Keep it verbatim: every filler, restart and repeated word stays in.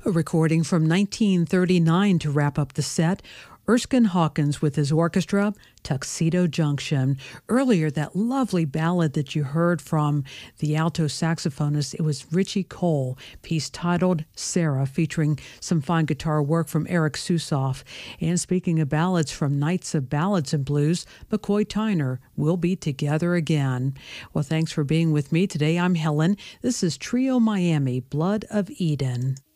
A recording from nineteen thirty-nine to wrap up the set. Erskine Hawkins with his orchestra, Tuxedo Junction. Earlier, that lovely ballad that you heard from the alto saxophonist, it was Richie Cole, piece titled Sarah, featuring some fine guitar work from Eric Susoff. And speaking of ballads from Nights of Ballads and Blues, McCoy Tyner, We'll Be Together Again. Well, thanks for being with me today. I'm Helen. This is Trio Miami, Blood of Eden.